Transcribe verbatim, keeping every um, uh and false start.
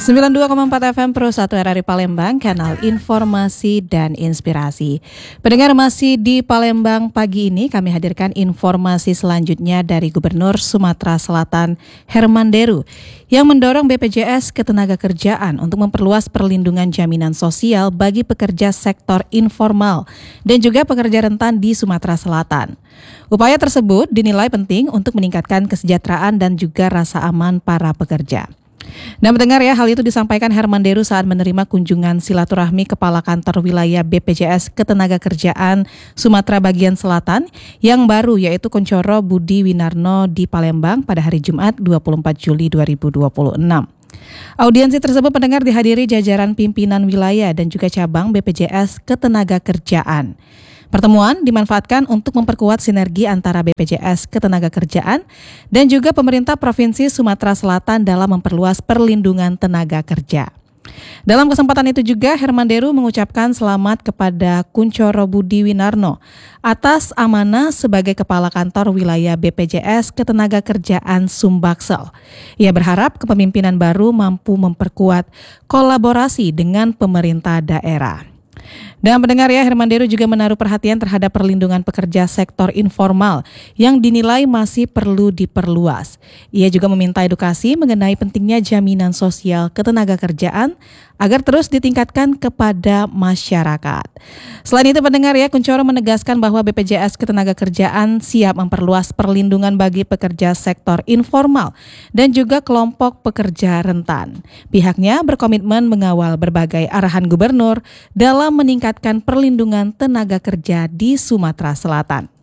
sembilan puluh dua koma empat F M Pro satu R R I Palembang, kanal informasi dan inspirasi. Pendengar, masih di Palembang pagi ini kami hadirkan informasi selanjutnya dari Gubernur Sumatera Selatan Herman Deru yang mendorong B P J S Ketenagakerjaan untuk memperluas perlindungan jaminan sosial bagi pekerja sektor informal dan juga pekerja rentan di Sumatera Selatan. Upaya tersebut dinilai penting untuk meningkatkan kesejahteraan dan juga rasa aman para pekerja. Nah, mendengar ya, hal itu disampaikan Herman Deru saat menerima kunjungan silaturahmi Kepala Kantor Wilayah B P J S Ketenagakerjaan Sumatera Bagian Selatan yang baru, yaitu Kuncoro Budi Winarno di Palembang pada hari Jumat dua puluh empat Juli dua ribu dua puluh enam. Audiensi tersebut pendengar dihadiri jajaran pimpinan wilayah dan juga cabang B P J S Ketenagakerjaan. Pertemuan dimanfaatkan untuk memperkuat sinergi antara B P J S Ketenagakerjaan dan juga pemerintah Provinsi Sumatera Selatan dalam memperluas perlindungan tenaga kerja. Dalam kesempatan itu juga Herman Deru mengucapkan selamat kepada Kuncoro Budi Winarno atas amanah sebagai Kepala Kantor Wilayah B P J S Ketenagakerjaan Sumbaksel. Ia berharap kepemimpinan baru mampu memperkuat kolaborasi dengan pemerintah daerah. Dan pendengar ya, Herman Deru juga menaruh perhatian terhadap perlindungan pekerja sektor informal yang dinilai masih perlu diperluas. Ia juga meminta edukasi mengenai pentingnya jaminan sosial ketenagakerjaan agar terus ditingkatkan kepada masyarakat. Selain itu pendengar ya, Kuncoro menegaskan bahwa B P J S Ketenagakerjaan siap memperluas perlindungan bagi pekerja sektor informal dan juga kelompok pekerja rentan. Pihaknya berkomitmen mengawal berbagai arahan gubernur dalam meningkatkan perlindungan tenaga kerja di Sumatera Selatan.